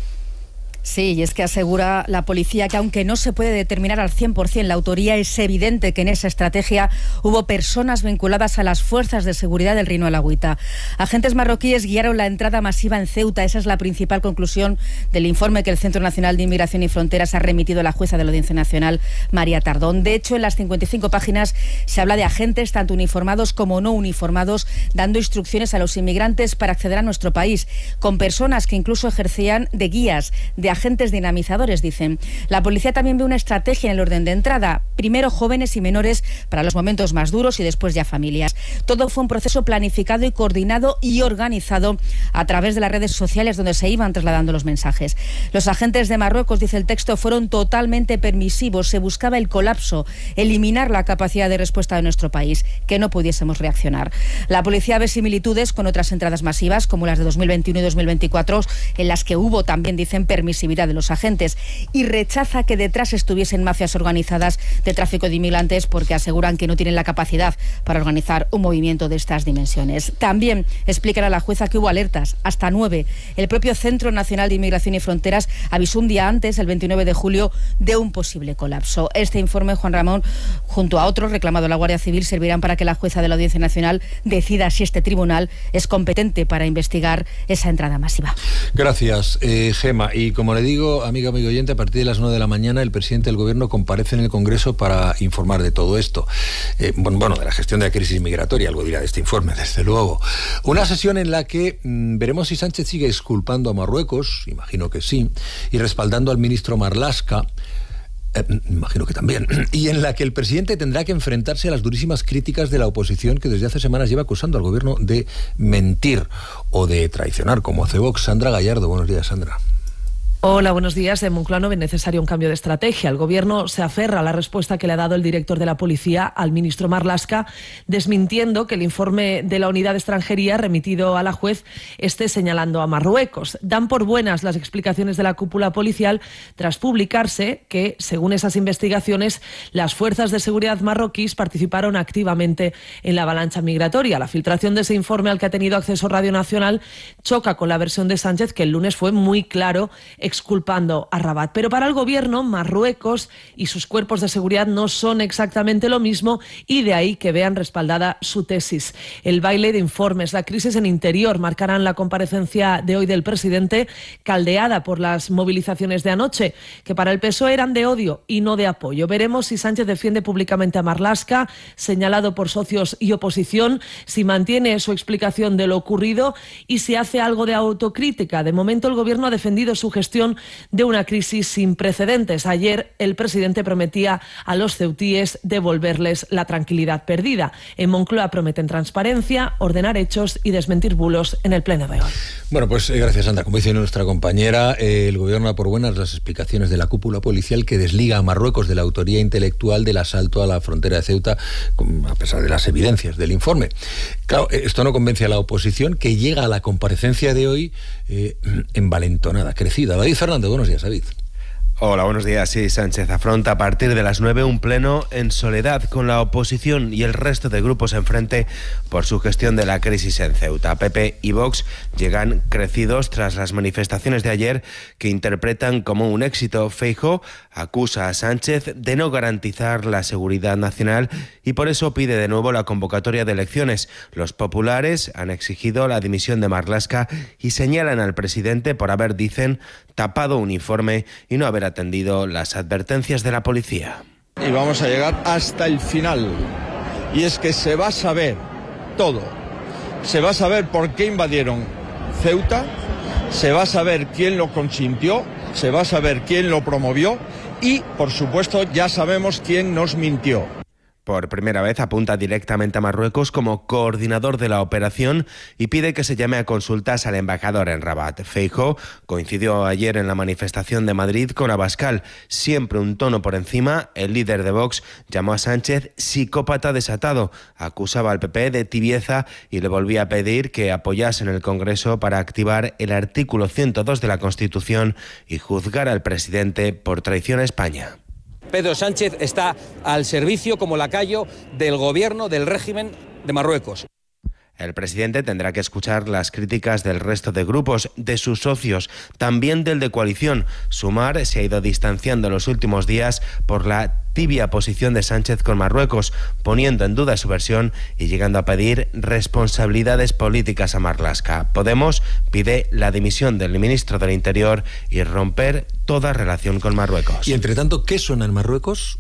Sí, y es que asegura la policía que aunque no se puede determinar al cien por ciento la autoría, es evidente que en esa estrategia hubo personas vinculadas a las fuerzas de seguridad del Reino Alagüita. Agentes marroquíes guiaron la entrada masiva en Ceuta. Esa es la principal conclusión del informe que el Centro Nacional de Inmigración y Fronteras ha remitido a la jueza de la Audiencia Nacional, María Tardón. De hecho, en las cincuenta y cinco páginas se habla de agentes, tanto uniformados como no uniformados, dando instrucciones a los inmigrantes para acceder a nuestro país, con personas que incluso ejercían de guías, de agentes dinamizadores, dicen. La policía también ve una estrategia en el orden de entrada. Primero jóvenes y menores para los momentos más duros y después ya familias. Todo fue un proceso planificado y coordinado y organizado a través de las redes sociales donde se iban trasladando los mensajes. Los agentes de Marruecos, dice el texto, fueron totalmente permisivos. Se buscaba el colapso, eliminar la capacidad de respuesta de nuestro país, que no pudiésemos reaccionar. La policía ve similitudes con otras entradas masivas, como las de dos mil veintiuno y dos mil veinticuatro, en las que hubo también, dicen, permisividad de los agentes, y rechaza que detrás estuviesen mafias organizadas de tráfico de inmigrantes, porque aseguran que no tienen la capacidad para organizar un movimiento de estas dimensiones. También explican a la jueza que hubo alertas, hasta nueve. El propio Centro Nacional de Inmigración y Fronteras avisó un día antes, el veintinueve de julio, de un posible colapso. Este informe, Juan Ramón, junto a otros reclamado a la Guardia Civil, servirán para que la jueza de la Audiencia Nacional decida si este tribunal es competente para investigar esa entrada masiva. Gracias, eh, Gema. Y como le digo, amigo, amigo oyente, a partir de las nueve de la mañana el presidente del Gobierno comparece en el Congreso para informar de todo esto. Eh, bueno, bueno, de la gestión de la crisis migratoria, algo dirá de este informe, desde luego. Una sesión en la que mmm, veremos si Sánchez sigue exculpando a Marruecos, imagino que sí, y respaldando al ministro Marlaska, eh, imagino que también, y en la que el presidente tendrá que enfrentarse a las durísimas críticas de la oposición, que desde hace semanas lleva acusando al Gobierno de mentir o de traicionar, como hace Vox. Sandra Gallardo, buenos días, Sandra. Hola, buenos días. En Moncloa no ve necesario un cambio de estrategia. El Gobierno se aferra a la respuesta que le ha dado el director de la Policía al ministro Marlaska, desmintiendo que el informe de la Unidad de Extranjería remitido a la juez esté señalando a Marruecos. Dan por buenas las explicaciones de la cúpula policial tras publicarse que, según esas investigaciones, las fuerzas de seguridad marroquíes participaron activamente en la avalancha migratoria. La filtración de ese informe al que ha tenido acceso Radio Nacional choca con la versión de Sánchez, que el lunes fue muy claro exculpando a Rabat. Pero para el gobierno, Marruecos y sus cuerpos de seguridad no son exactamente lo mismo y de ahí que vean respaldada su tesis. El baile de informes, la crisis en Interior marcarán la comparecencia de hoy del presidente, caldeada por las movilizaciones de anoche, que para el P S O E eran de odio y no de apoyo. Veremos si Sánchez defiende públicamente a Marlaska, señalado por socios y oposición, si mantiene su explicación de lo ocurrido y si hace algo de autocrítica. De momento, el Gobierno ha defendido su gestión de una crisis sin precedentes. Ayer, el presidente prometía a los ceutíes devolverles la tranquilidad perdida. En Moncloa prometen transparencia, ordenar hechos y desmentir bulos en el pleno de hoy. Bueno, pues eh, gracias, Sandra. Como dice nuestra compañera, eh, el Gobierno da por buenas las explicaciones de la cúpula policial que desliga a Marruecos de la autoría intelectual del asalto a la frontera de Ceuta, a pesar de las evidencias del informe. Claro, esto no convence a la oposición, que llega a la comparecencia de hoy eh, envalentonada, crecida. David Fernández, buenos días, David. Hola, buenos días. Sí, Sánchez afronta a partir de las nueve un pleno en soledad, con la oposición y el resto de grupos enfrente por su gestión de la crisis en Ceuta. P P y Vox llegan crecidos tras las manifestaciones de ayer, que interpretan como un éxito. Feijóo acusa a Sánchez de no garantizar la seguridad nacional y por eso pide de nuevo la convocatoria de elecciones. Los populares han exigido la dimisión de Marlaska y señalan al presidente por haber, dicen, tapado un informe y no haber atendido las advertencias de la policía. Y vamos a llegar hasta el final. Y es que se va a saber todo. Se va a saber por qué invadieron Ceuta, se va a saber quién lo consintió, se va a saber quién lo promovió y, por supuesto, ya sabemos quién nos mintió. Por primera vez apunta directamente a Marruecos como coordinador de la operación y pide que se llame a consultas al embajador en Rabat. Feijóo coincidió ayer en la manifestación de Madrid con Abascal. Siempre un tono por encima, el líder de Vox llamó a Sánchez psicópata desatado. Acusaba al P P de tibieza y le volvía a pedir que apoyase en el Congreso para activar el artículo ciento dos de la Constitución y juzgar al presidente por traición a España. Pedro Sánchez está al servicio como lacayo del gobierno del régimen de Marruecos. El presidente tendrá que escuchar las críticas del resto de grupos, de sus socios, también del de coalición. Sumar se ha ido distanciando en los últimos días por la tibia posición de Sánchez con Marruecos, poniendo en duda su versión y llegando a pedir responsabilidades políticas a Marlaska. Podemos pide la dimisión del ministro del Interior y romper toda relación con Marruecos. Y entre tanto, ¿qué suena en Marruecos?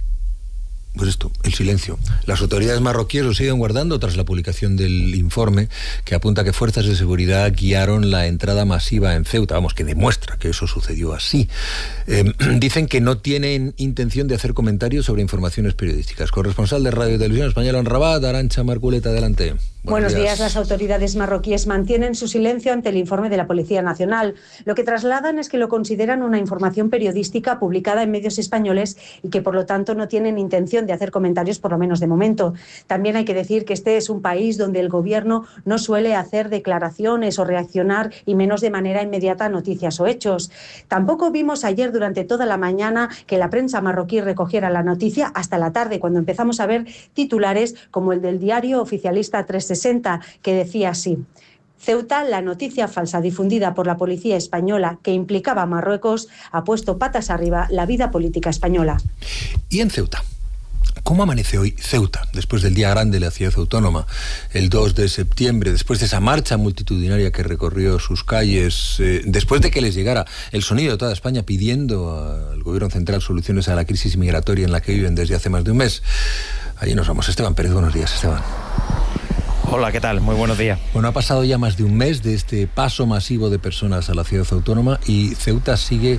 Pues esto, el silencio. Las autoridades marroquíes lo siguen guardando tras la publicación del informe que apunta que fuerzas de seguridad guiaron la entrada masiva en Ceuta. Vamos, que demuestra que eso sucedió así. Eh, dicen que no tienen intención de hacer comentarios sobre informaciones periodísticas. Corresponsal de Radio y Televisión Española en Rabat, Arantxa Marculeta, adelante. Buenos, Buenos días. días. Las autoridades marroquíes mantienen su silencio ante el informe de la Policía Nacional. Lo que trasladan es que lo consideran una información periodística publicada en medios españoles y que por lo tanto no tienen intención de hacer comentarios, por lo menos de momento. También hay que decir que este es un país donde el gobierno no suele hacer declaraciones o reaccionar, y menos de manera inmediata, a noticias o hechos. Tampoco vimos ayer durante toda la mañana que la prensa marroquí recogiera la noticia hasta la tarde, cuando empezamos a ver titulares como el del diario oficialista trescientos sesenta, que decía así: Ceuta, la noticia falsa difundida por la policía española que implicaba a Marruecos, ha puesto patas arriba la vida política española. Y en Ceuta, ¿cómo amanece hoy Ceuta, después del día grande de la ciudad autónoma, el dos de septiembre, después de esa marcha multitudinaria que recorrió sus calles, eh, después de que les llegara el sonido de toda España pidiendo al gobierno central soluciones a la crisis migratoria en la que viven desde hace más de un mes? Allí nos vamos. Esteban Pérez, buenos días, Esteban. Hola, ¿qué tal? Muy buenos días. Bueno, ha pasado ya más de un mes de este paso masivo de personas a la ciudad autónoma y Ceuta sigue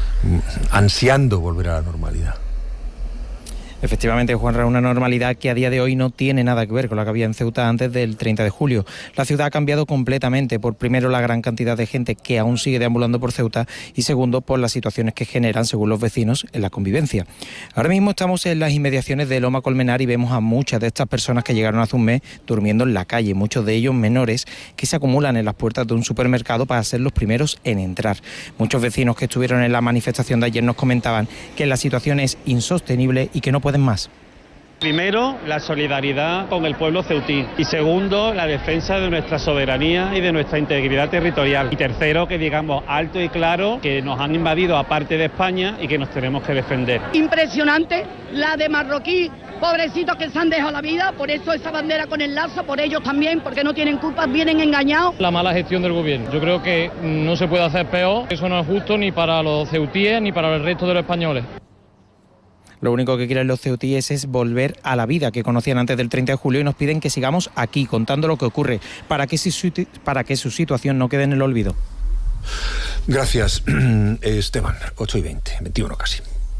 ansiando volver a la normalidad. Efectivamente, Juanra, una normalidad que a día de hoy no tiene nada que ver con la que había en Ceuta antes del treinta de julio. La ciudad ha cambiado completamente, por primero la gran cantidad de gente que aún sigue deambulando por Ceuta y segundo por las situaciones que generan, según los vecinos, en la convivencia. Ahora mismo estamos en las inmediaciones de Loma Colmenar y vemos a muchas de estas personas que llegaron hace un mes durmiendo en la calle, muchos de ellos menores que se acumulan en las puertas de un supermercado para ser los primeros en entrar. Muchos vecinos que estuvieron en la manifestación de ayer nos comentaban que la situación es insostenible y que no pueden más. Primero, la solidaridad con el pueblo ceutí. Y segundo, la defensa de nuestra soberanía y de nuestra integridad territorial. Y tercero, que digamos alto y claro que nos han invadido a parte de España y que nos tenemos que defender. Impresionante la de marroquí, pobrecitos que se han dejado la vida, por eso esa bandera con el lazo, por ellos también, porque no tienen culpa, vienen engañados. La mala gestión del gobierno. Yo creo que no se puede hacer peor, eso no es justo ni para los ceutíes ni para el resto de los españoles. Lo único que quieren los ceutíes es volver a la vida que conocían antes del treinta de julio y nos piden que sigamos aquí contando lo que ocurre para que, su, para que su situación no quede en el olvido. Gracias, Esteban. ocho y veinte, veintiuno casi.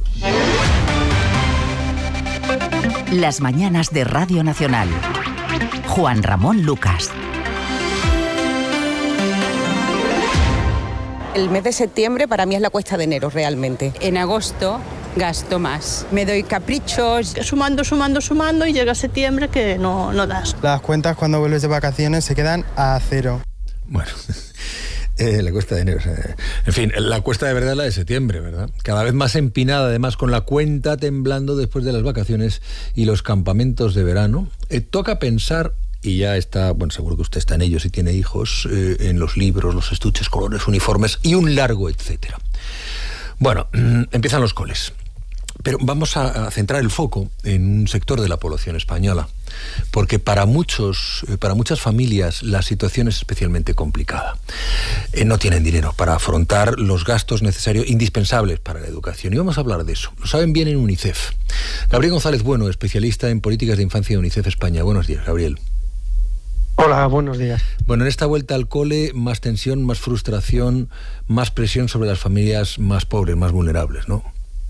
Las mañanas de Radio Nacional. Juan Ramón Lucas. El mes de septiembre para mí es la cuesta de enero realmente. En agosto gasto más. Me doy caprichos. Sumando, sumando, sumando y llega septiembre que no, no das. Las cuentas cuando vuelves de vacaciones se quedan a cero. Bueno... Eh, la cuesta de enero. Eh. En fin, la cuesta de verdad es la de septiembre, ¿verdad? Cada vez más empinada, además, con la cuenta temblando después de las vacaciones y los campamentos de verano. Eh, toca pensar, y ya está, bueno, seguro que usted está en ello si tiene hijos, eh, en los libros, los estuches, colores, uniformes y un largo etcétera. Bueno, empiezan los coles. Pero vamos a centrar el foco en un sector de la población española, porque para muchos, para muchas familias la situación es especialmente complicada. Eh, no tienen dinero para afrontar los gastos necesarios, indispensables para la educación. Y vamos a hablar de eso. Lo saben bien en UNICEF. Gabriel González Bueno, especialista en políticas de infancia de UNICEF España. Buenos días, Gabriel. Hola, buenos días. Bueno, en esta vuelta al cole, más tensión, más frustración, más presión sobre las familias más pobres, más vulnerables, ¿no?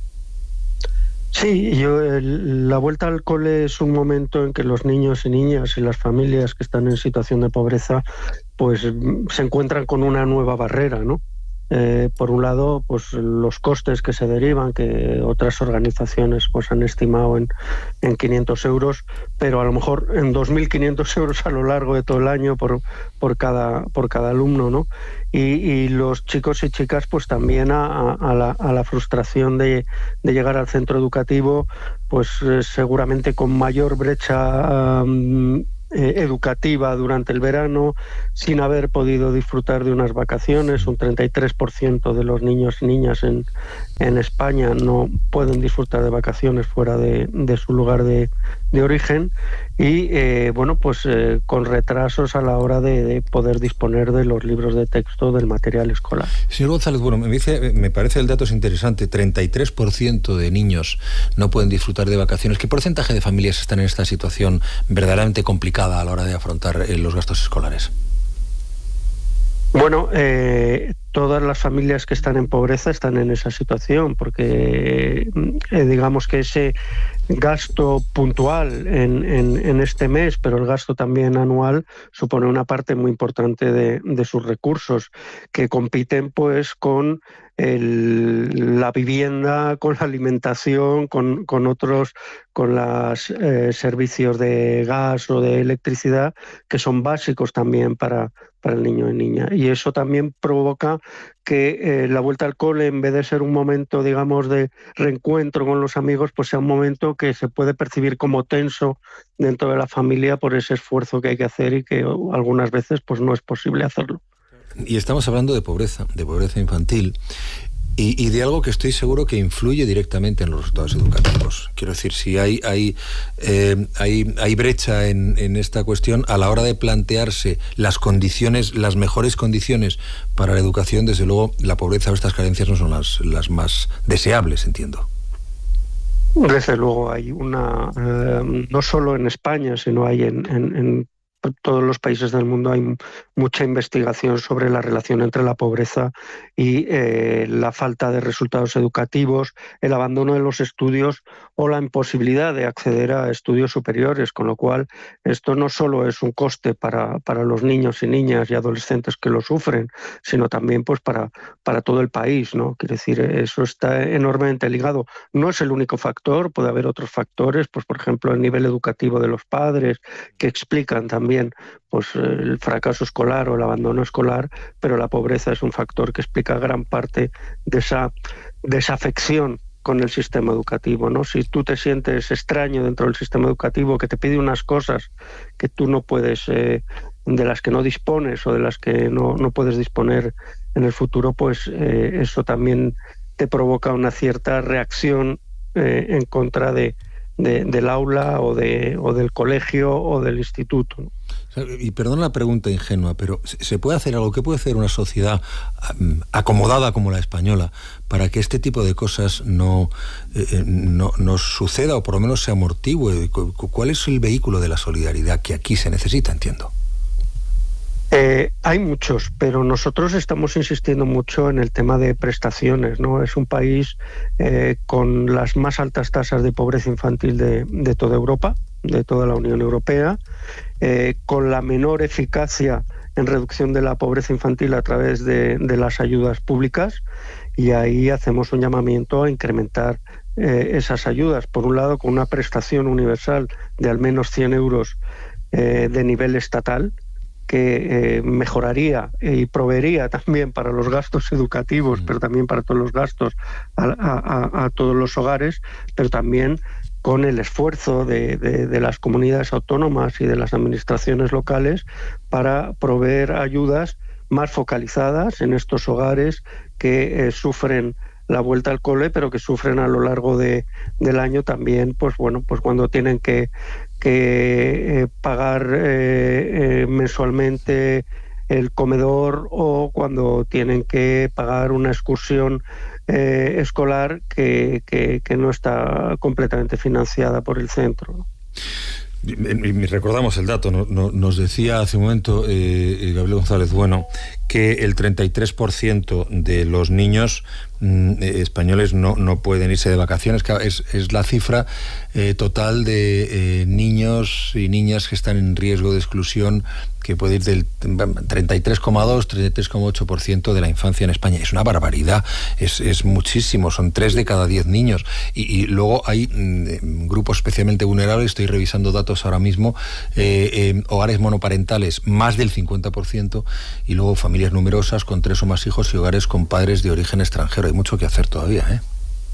Sí, yo, el, la vuelta al cole es un momento en que los niños y niñas y las familias que están en situación de pobreza pues se encuentran con una nueva barrera, ¿no? Eh, por un lado, pues los costes que se derivan, que otras organizaciones pues han estimado en, en quinientos euros, pero a lo mejor en dos mil quinientos euros a lo largo de todo el año por, por, cada, por cada alumno, ¿no? Y, y los chicos y chicas pues también a, a, la, a la frustración de, de llegar al centro educativo, pues eh, seguramente con mayor brecha um, Eh, educativa durante el verano, sin haber podido disfrutar de unas vacaciones. Un treinta y tres por ciento de los niños y niñas en, en España no pueden disfrutar de vacaciones fuera de, de su lugar de, de origen y, eh, bueno, pues eh, con retrasos a la hora de, de poder disponer de los libros de texto, del material escolar. Señor González, bueno, me, dice, me parece el dato es interesante, treinta y tres por ciento de niños no pueden disfrutar de vacaciones. ¿Qué porcentaje de familias están en esta situación verdaderamente complicada a la hora de afrontar eh, los gastos escolares? Bueno, eh, todas las familias que están en pobreza están en esa situación, porque eh, digamos que ese gasto puntual en, en, en este mes, pero el gasto también anual, supone una parte muy importante de, de sus recursos, que compiten pues con el, la vivienda, con la alimentación, con, con otros, con los eh, servicios de gas o de electricidad, que son básicos también para, para el niño y niña. Y eso también provoca que eh, la vuelta al cole, en vez de ser un momento, digamos, de reencuentro con los amigos, pues sea un momento que se puede percibir como tenso dentro de la familia por ese esfuerzo que hay que hacer y que algunas veces pues no es posible hacerlo. Y estamos hablando de pobreza, de pobreza infantil. Y, y de algo que estoy seguro que influye directamente en los resultados educativos. Quiero decir, si hay hay eh, hay, hay brecha en, en esta cuestión a la hora de plantearse las condiciones, las mejores condiciones para la educación, desde luego la pobreza o estas carencias no son las, las más deseables, entiendo. Desde luego hay una, eh, no solo en España, sino hay en, en, en todos los países del mundo hay mucha investigación sobre la relación entre la pobreza y eh, la falta de resultados educativos, el abandono de los estudios o la imposibilidad de acceder a estudios superiores, con lo cual esto no solo es un coste para, para los niños y niñas y adolescentes que lo sufren, sino también pues para, para todo el país, ¿no? Quiere decir, eso está enormemente ligado. No es el único factor, puede haber otros factores, pues por ejemplo el nivel educativo de los padres, que explican también pues el fracaso escolar o el abandono escolar, pero la pobreza es un factor que explica gran parte de esa desafección con el sistema educativo, ¿no? Si tú te sientes extraño dentro del sistema educativo, que te pide unas cosas que tú no puedes, eh, de las que no dispones o de las que no, no puedes disponer en el futuro, pues eh, eso también te provoca una cierta reacción eh, en contra de, de, del aula o, de, o del colegio o del instituto, ¿no? Y perdón la pregunta ingenua, pero ¿se puede hacer algo? ¿Qué puede hacer una sociedad acomodada como la española para que este tipo de cosas no, eh, no, no suceda o por lo menos se amortigüe? ¿Cuál es el vehículo de la solidaridad que aquí se necesita, entiendo? Eh, hay muchos, pero nosotros estamos insistiendo mucho en el tema de prestaciones, ¿no? Es un país eh, con las más altas tasas de pobreza infantil de, de toda Europa, de toda la Unión Europea, eh, con la menor eficacia en reducción de la pobreza infantil a través de, de las ayudas públicas, y ahí hacemos un llamamiento a incrementar eh, esas ayudas. Por un lado, con una prestación universal de al menos cien euros eh, de nivel estatal, que eh, mejoraría y proveería también para los gastos educativos, pero también para todos los gastos a, a, a todos los hogares, pero también con el esfuerzo de, de, de las comunidades autónomas y de las administraciones locales para proveer ayudas más focalizadas en estos hogares que eh, sufren la vuelta al cole, pero que sufren a lo largo de, del año también, pues bueno, pues cuando tienen que, que eh, pagar eh, eh, mensualmente el comedor, o cuando tienen que pagar una excursión eh, escolar que, que, que no está completamente financiada por el centro, ¿no? Y recordamos el dato, no, no, nos decía hace un momento eh, Gabriel González Bueno que el treinta y tres por ciento de los niños mm, españoles no, no pueden irse de vacaciones. Es, es la cifra eh, total de eh, niños y niñas que están en riesgo de exclusión, que puede ir del treinta y tres coma dos, treinta y tres coma ocho por ciento de la infancia en España. Es una barbaridad, es, es muchísimo, son tres de cada diez niños. Y, y luego hay mm, grupos especialmente vulnerables, estoy revisando datos ahora mismo, eh, eh, hogares monoparentales, más del cincuenta por ciento, y luego familias numerosas con tres o más hijos y hogares con padres de origen extranjero. Hay mucho que hacer todavía, ¿eh?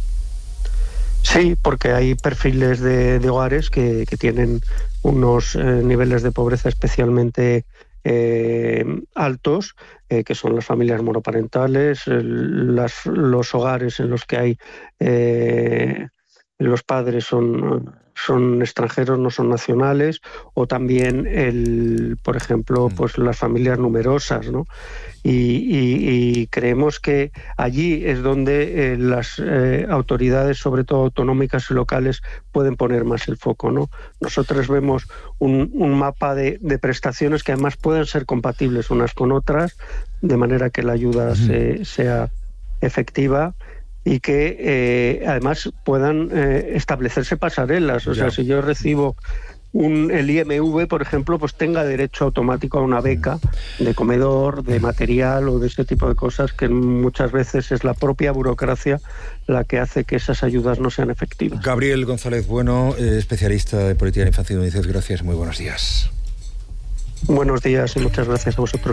Sí, porque hay perfiles de, de hogares que, que tienen unos eh, niveles de pobreza especialmente eh, altos, eh, que son las familias monoparentales, el, las, los hogares en los que hay eh, los padres son, son extranjeros, no son nacionales, o también, el, por ejemplo, pues las familias numerosas, ¿no? Y, y, y creemos que allí es donde eh, las eh, autoridades, sobre todo autonómicas y locales, pueden poner más el foco, ¿no? Nosotros vemos un, un mapa de, de prestaciones que además pueden ser compatibles unas con otras, de manera que la ayuda se, sea efectiva, y que eh, además puedan eh, establecerse pasarelas. O ya. sea, si yo recibo un, el I M V, por ejemplo, pues tenga derecho automático a una beca de comedor, de material o de este tipo de cosas, que muchas veces es la propia burocracia la que hace que esas ayudas no sean efectivas. Gabriel González Bueno, eh, especialista de política de infancia y UNICEF, gracias, muy buenos días. Buenos días y muchas gracias a vosotros.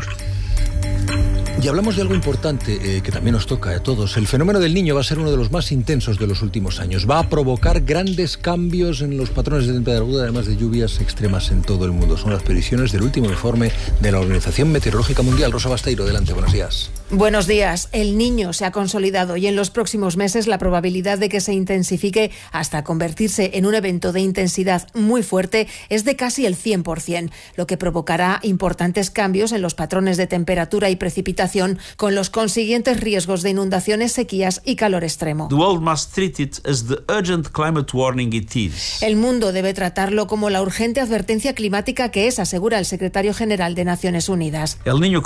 Y hablamos de algo importante eh, que también nos toca a todos. El fenómeno del Niño va a ser uno de los más intensos de los últimos años. Va a provocar grandes cambios en los patrones de temperatura, además de lluvias extremas en todo el mundo. Son las previsiones del último informe de la Organización Meteorológica Mundial. Rosa Basteiro, adelante, buenos días. Buenos días. El Niño se ha consolidado y en los próximos meses la probabilidad de que se intensifique hasta convertirse en un evento de intensidad muy fuerte es de casi el cien por ciento, lo que provocará importantes cambios en los patrones de temperatura y precipitación, con los consiguientes riesgos de inundaciones, sequías y calor extremo. El mundo debe tratarlo como la urgente advertencia climática que es, asegura el secretario general de Naciones Unidas.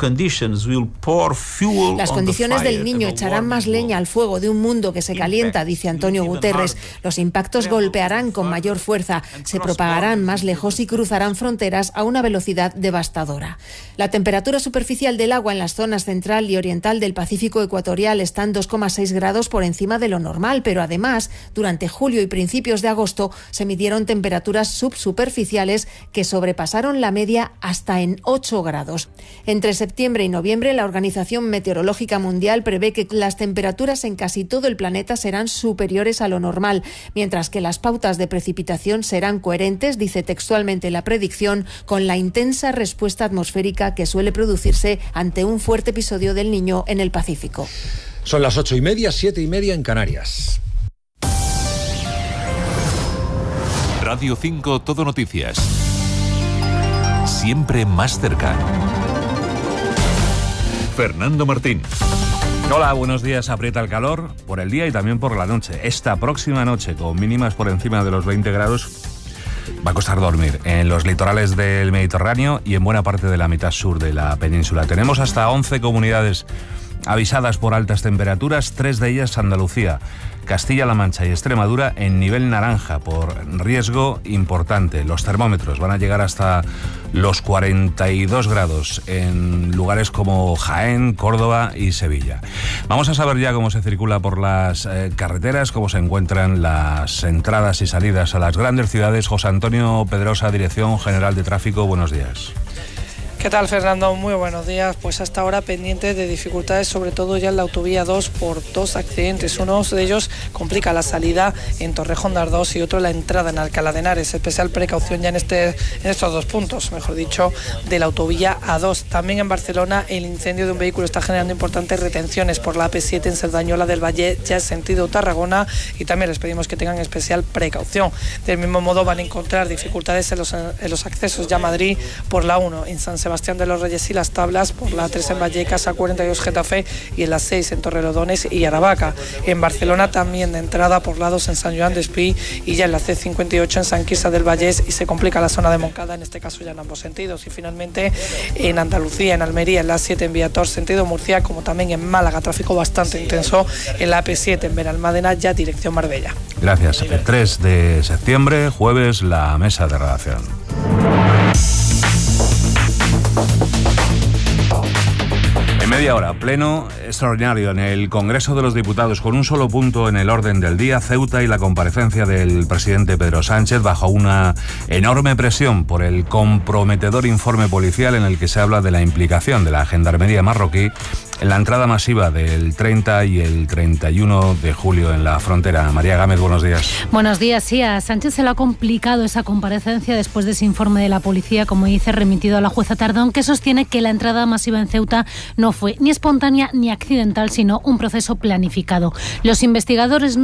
Las condiciones del Niño echarán más leña al fuego de un mundo que se calienta, dice Antonio Guterres. Los impactos golpearán con mayor fuerza, se propagarán más lejos y cruzarán fronteras a una velocidad devastadora. La temperatura superficial del agua en las zonas central y oriental del Pacífico ecuatorial están dos coma seis grados por encima de lo normal, pero además, durante julio y principios de agosto se midieron temperaturas subsuperficiales que sobrepasaron la media hasta en ocho grados. Entre septiembre y noviembre, la Organización Meteorológica Mundial prevé que las temperaturas en casi todo el planeta serán superiores a lo normal, mientras que las pautas de precipitación serán coherentes, dice textualmente la predicción, con la intensa respuesta atmosférica que suele producirse ante un fuerte episodio del Niño en el Pacífico. Son las ocho y media, siete y media en Canarias. Radio cinco Todo Noticias. Siempre más cerca. Fernando Martín. Hola, buenos días. Aprieta el calor por el día y también por la noche. Esta próxima noche, con mínimas por encima de los veinte grados, va a costar dormir en los litorales del Mediterráneo y en buena parte de la mitad sur de la península. Tenemos hasta once comunidades avisadas por altas temperaturas, tres de ellas Andalucía, Castilla-La Mancha y Extremadura en nivel naranja por riesgo importante. Los termómetros van a llegar hasta los cuarenta y dos grados en lugares como Jaén, Córdoba y Sevilla. Vamos a saber ya cómo se circula por las eh, carreteras, cómo se encuentran las entradas y salidas a las grandes ciudades. José Antonio Pedrosa, Dirección General de Tráfico, buenos días. ¿Qué tal, Fernando? Muy buenos días. Pues hasta ahora pendiente de dificultades, sobre todo ya en la autovía dos por dos accidentes. Uno de ellos complica la salida en Torrejón de Ardoz y otro la entrada en Alcalá de Henares. Especial precaución ya en, este, en estos dos puntos, mejor dicho, de la autovía A dos. También en Barcelona el incendio de un vehículo está generando importantes retenciones por la A P siete en Cerdañola del Valle, ya en sentido Tarragona, y también les pedimos que tengan especial precaución. Del mismo modo van a encontrar dificultades en los, en los accesos ya a Madrid por la uno en San Sebastián Sebastián de los Reyes y Las Tablas, por la tres en Vallecas, A cuarenta y dos Getafe y en la seis en Torrelodones y Aravaca. En Barcelona también de entrada por la dos en San Joan d'Espí y ya en la C cincuenta y ocho en San Quirze del Vallès, y se complica la zona de Moncada, en este caso ya en ambos sentidos. Y finalmente en Andalucía, en Almería, en la siete en Viator sentido Murcia, como también en Málaga, tráfico bastante intenso en la A P siete en Benalmádena, ya dirección Marbella. Gracias. El tres de septiembre, jueves, la mesa de redacción. En media hora, pleno extraordinario en el Congreso de los Diputados, con un solo punto en el orden del día: Ceuta y la comparecencia del presidente Pedro Sánchez, bajo una enorme presión por el comprometedor informe policial en el que se habla de la implicación de la gendarmería marroquí en la entrada masiva del treinta y el treinta y uno de julio en la frontera. María Gámez, buenos días. Buenos días. Sí, a Sánchez se le ha complicado esa comparecencia después de ese informe de la policía, como dice, remitido a la jueza Tardón, que sostiene que la entrada masiva en Ceuta no fue ni espontánea ni accidental, sino un proceso planificado. Los investigadores